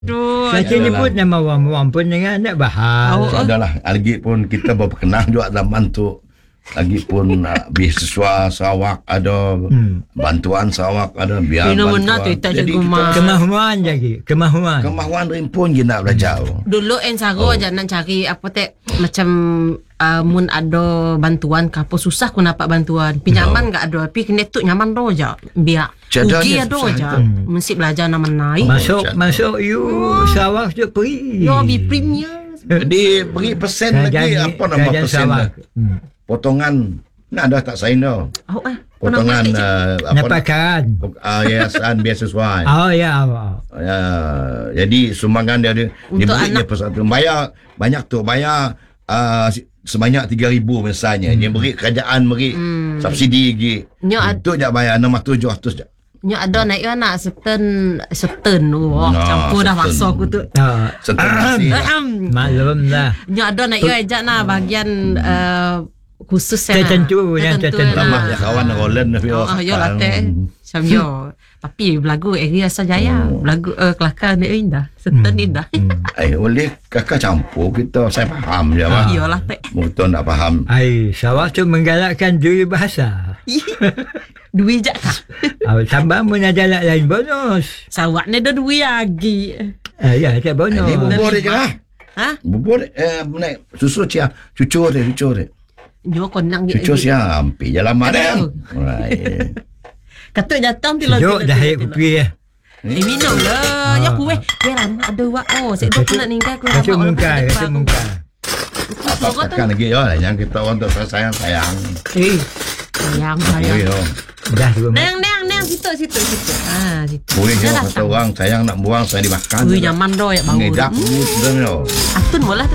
Saya nyebut nama orang pun dengan nak bahas. Adalah lagi pun kita berkenal juga zaman tu. Lagi pun beasiswa Sarawak ada, bantuan Sarawak ada, biar fenomena bantuan. tu tak Jadi jago Kemahuan lagi, kemahuan rimpun je nak belajar. dulu saro aja nak cari apa macam mun ada bantuan ke apa susah ku dapat bantuan. Pinjaman enggak ada, tapi kena tu nyaman do aja. Biar ugi ada aja. Mesti belajar nama naik. Masuk you Sarawak tu pergi. Yo bi premier. Jadi beri persen lagi apa nama persen dah. Potongan nak ada tak sign dah. Potongan Dapatkan yayasan beasiswa. ya. Jadi sumbangan dia diberi dia persatu. Bayar banyak tu, bayar sebanyak 3,000 misalnya. Dia beri kerajaan beri subsidi lagi. Itu je bayar 600-700 je. Nya ada naik nak seten campur dah masuk aku tu. Maklum dah. Nya ada naik aja nah bagian khusus tertentu. Tamah kawan Roland yo latte macam yo. Tapi belagu area Sajaya, belagu Kelakar ni indah, seten indah. Boleh kakak campur kita, saya faham je lah. Yo latte. Betul nak faham. Sarawak tu menggalakkan dua bahasa. Dua je kah? Tambah pun ada lain bonus. Sarawak ni ada dua lagi. Ya, ada bonus. Ini bubur dia je lah. Ha? Bubur naik susu cia, cucur dia. Yo konang Cucur cia, hampir je lama dia. Katuk jatuh ti lagi. Sejuk dah air kopi ya. Minum lah. Ya kuih. Lama ada wak. Saya dok nak ninggal ku. Kacau muka. Apa lagi ya, yang kita orang tu sayang. Sayang. Dah dua. Neng situ. Situ. Boleh je kata orang sayang nak buang saya dimakan. Nyaman doh ya bangun. Ngedap ni sebenarnya. Atun bola